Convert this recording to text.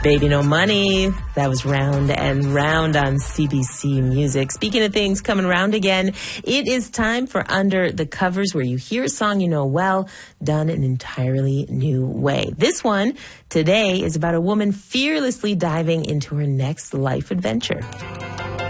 Baby No Money. That was Round and Round on CBC Music. Speaking of things coming round again, it is time for Under the Covers, where you hear a song you know well, done in an entirely new way. This one today is about a woman fearlessly diving into her next life adventure.